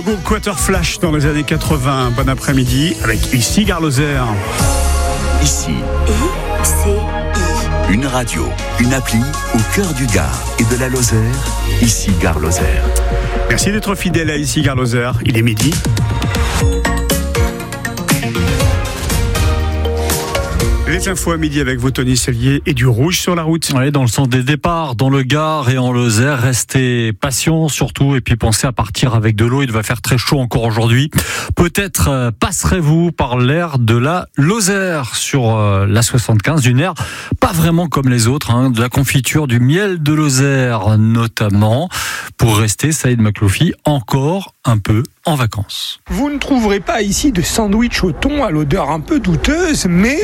Groupe Quater Flash dans les années 80. Bon après-midi avec ici Gare Lozère. Ici. Une radio, une appli au cœur du Gard et de la Lozère. Ici Gare Lozère. Merci d'être fidèle à ici Gare Lozère. Il est midi. Les infos à midi avec vous, Tony Sellier, et du rouge sur la route. Oui, dans le sens des départs, dans le Gard et en Lozère, restez patients surtout, et puis pensez à partir avec de l'eau. Il va faire très chaud encore aujourd'hui. Peut-être passerez-vous par l'air de la Lozère sur la 75, d'une aire pas vraiment comme les autres, de la confiture, du miel de Lozère notamment. Pour rester, Saïd Makloufi, encore un peu en vacances. Vous ne trouverez pas ici de sandwich au thon à l'odeur un peu douteuse, mais